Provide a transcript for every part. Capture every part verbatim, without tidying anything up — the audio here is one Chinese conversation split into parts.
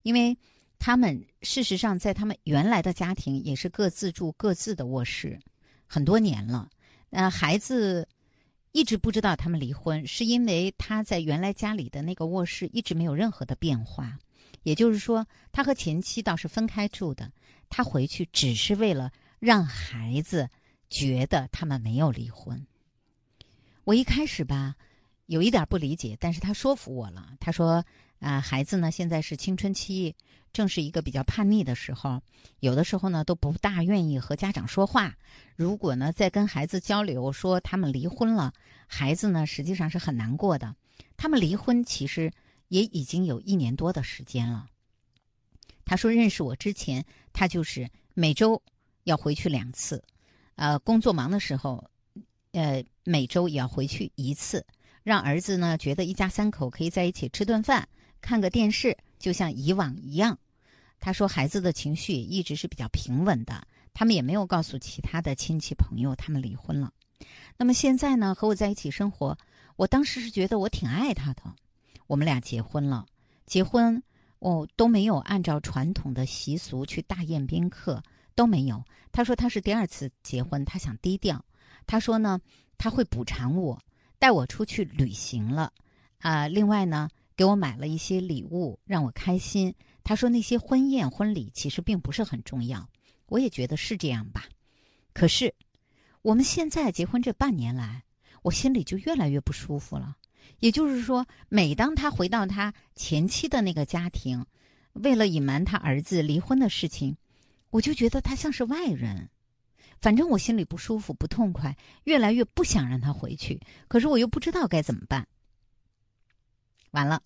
因为他们事实上在他们原来的家庭也是各自住各自的卧室很多年了。呃，孩子一直不知道他们离婚，是因为他在原来家里的那个卧室一直没有任何的变化。也就是说，他和前妻倒是分开住的，他回去只是为了让孩子觉得他们没有离婚。我一开始吧有一点不理解，但是他说服我了。他说啊、呃，孩子呢现在是青春期，正是一个比较叛逆的时候，有的时候呢都不大愿意和家长说话。如果呢再跟孩子交流说他们离婚了，孩子呢实际上是很难过的。他们离婚其实也已经有一年多的时间了。他说认识我之前，他就是每周要回去两次，呃，工作忙的时候，呃，每周也要回去一次，让儿子呢觉得一家三口可以在一起吃顿饭，看个电视，就像以往一样。他说孩子的情绪一直是比较平稳的，他们也没有告诉其他的亲戚朋友他们离婚了。那么现在呢和我在一起生活，我当时是觉得我挺爱他的。我们俩结婚了，结婚哦都没有按照传统的习俗去大宴宾客，都没有。他说他是第二次结婚，他想低调。他说呢他会补偿我，带我出去旅行了啊、呃，另外呢给我买了一些礼物让我开心。他说那些婚宴婚礼其实并不是很重要，我也觉得是这样吧。可是我们现在结婚这半年来，我心里就越来越不舒服了。也就是说，每当他回到他前妻的那个家庭，为了隐瞒他儿子离婚的事情，我就觉得他像是外人。反正我心里不舒服不痛快，越来越不想让他回去，可是我又不知道该怎么办。完了。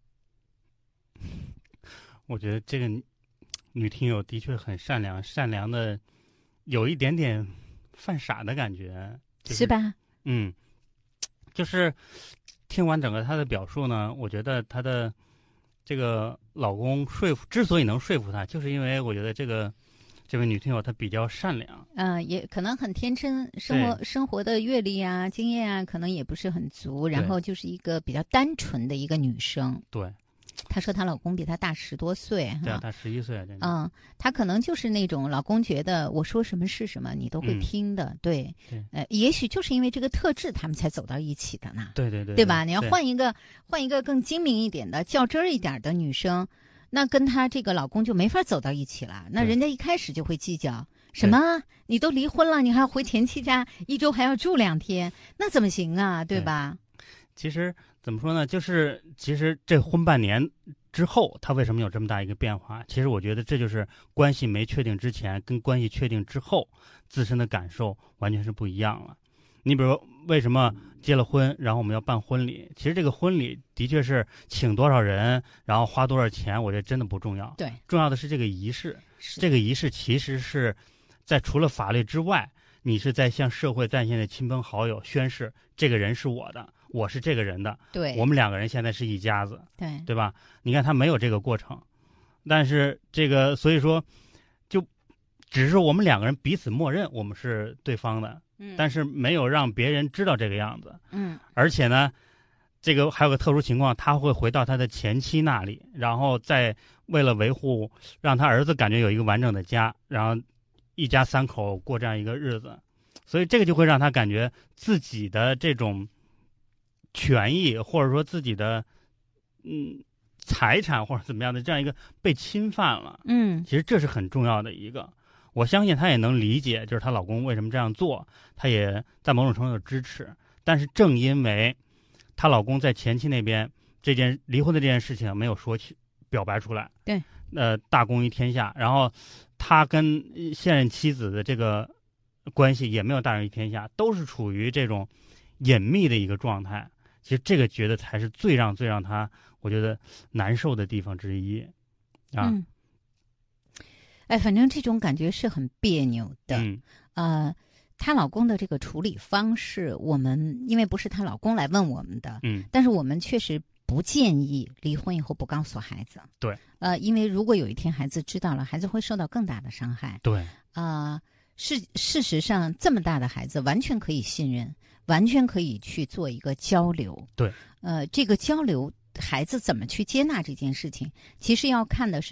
我觉得这个女听友的确很善良，善良的有一点点犯傻的感觉，就是、 是吧？ 嗯，就是听完整个她的表述呢，我觉得她的这个老公说服，之所以能说服她，就是因为我觉得这个这位女听友她比较善良， 嗯、呃，也可能很天真，生活生活的阅历啊、经验啊，可能也不是很足，然后就是一个比较单纯的一个女生。 对。 她说她老公比她大十多岁， 对啊，她十一岁。 嗯，她可能就是那种老公觉得我说什么是什么，你都会听的， 嗯、 对。 对， 呃，也许就是因为这个特质，他们才走到一起的呢。 对对对， 对吧？你要换一个换一个更精明一点的、较真儿一点的女生，那跟她这个老公就没法走到一起了。那人家一开始就会计较什么？你都离婚了，你还要回前妻家，一周还要住两天，那怎么行啊？对吧？ 对，其实怎么说呢？就是其实这婚半年之后，他为什么有这么大一个变化？其实我觉得这就是关系没确定之前跟关系确定之后自身的感受完全是不一样了。你比如说，为什么结了婚，然后我们要办婚礼？其实这个婚礼的确是请多少人，然后花多少钱，我觉得真的不重要。 对， 重要的是这个仪式。这个仪式其实是在除了法律之外，你是在向社会、在线的亲朋好友宣誓，这个人是我的，我是这个人的。 对， 我们两个人现在是一家子。 对， 对吧？你看他没有这个过程，但是这个所以说，就只是我们两个人彼此默认我们是对方的。 嗯， 但是没有让别人知道这个样子。 嗯， 而且呢，这个还有个特殊情况，他会回到他的前妻那里，然后再为了维护让他儿子感觉有一个完整的家，然后一家三口过这样一个日子，所以这个就会让他感觉自己的这种权益，或者说自己的嗯财产或者怎么样的这样一个被侵犯了。 嗯， 其实这是很重要的一个。我相信她也能理解，就是她老公为什么这样做，她也在某种程度有支持。但是正因为她老公在前妻那边这件离婚的这件事情没有说起表白出来， 对， 呃，大功于天下，然后他跟现任妻子的这个关系也没有大于天下，都是处于这种隐秘的一个状态。其实这个觉得才是最让最让他我觉得难受的地方之一啊。 嗯，哎，反正这种感觉是很别扭的。 嗯， 呃，她老公的这个处理方式，我们因为不是她老公来问我们的， 嗯， 但是我们确实不建议离婚以后不告诉孩子。 对， 呃，因为如果有一天孩子知道了，孩子会受到更大的伤害。 对， 啊、呃，事事实上，这么大的孩子完全可以信任，完全可以去做一个交流。 对， 呃，这个交流，孩子怎么去接纳这件事情，其实要看的是。